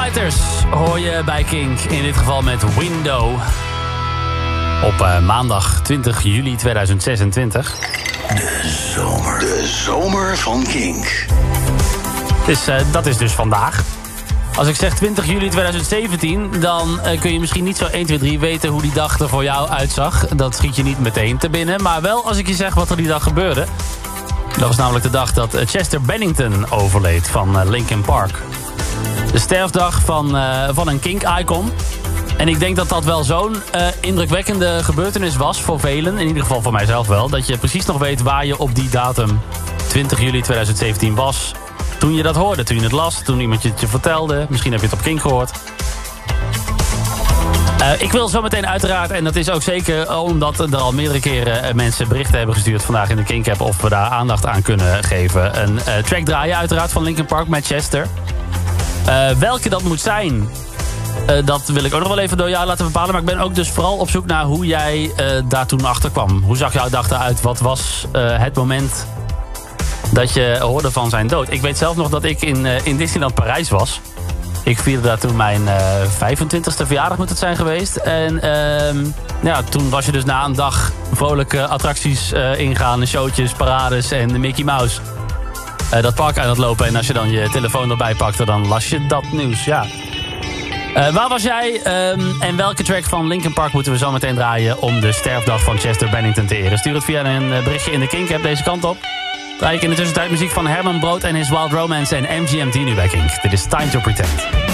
Fighters hoor je bij Kink, in dit geval met Window. Op maandag 20 juli 2026. De zomer van Kink. Dat is dus vandaag. Als ik zeg 20 juli 2017, dan kun je misschien niet zo 1, 2, 3 weten hoe die dag er voor jou uitzag. Dat schiet je niet meteen te binnen. Maar wel als ik je zeg wat er die dag gebeurde. Dat was namelijk de dag dat Chester Bennington overleed van Linkin Park. De sterfdag van een Kink-icon. En ik denk dat dat wel zo'n indrukwekkende gebeurtenis was voor velen. In ieder geval voor mijzelf wel. Dat je precies nog weet waar je op die datum 20 juli 2017 was. Toen je dat hoorde, toen je het las, toen iemand je het je vertelde. Misschien heb je het op Kink gehoord. Ik wil zo meteen uiteraard, en dat is ook zeker omdat er al meerdere keren mensen berichten hebben gestuurd vandaag in de Kink-app of we daar aandacht aan kunnen geven. Een track draaien uiteraard van Linkin Park met Chester. Welke dat moet zijn, dat wil ik ook nog wel even door jou laten bepalen. Maar ik ben ook dus vooral op zoek naar hoe jij daar toen achter kwam. Hoe zag jouw dag eruit? Wat was het moment dat je hoorde van zijn dood? Ik weet zelf nog dat ik in Disneyland Parijs was. Ik vierde daar toen mijn 25e verjaardag moet het zijn geweest. En toen was je dus na een dag vrolijke attracties ingaan. Showtjes, parades en de Mickey Mouse. Dat park aan het lopen. En als je dan je telefoon erbij pakte, dan las je dat nieuws. Ja. Waar was jij en welke track van Linkin Park moeten we zo meteen draaien om de sterfdag van Chester Bennington te eren? Stuur het via een berichtje in de Kink-app deze kant op. Draai ik in de tussentijd muziek van Herman Brood en His Wild Romance en MGMT nu bij Kink. Dit is Time to Pretend.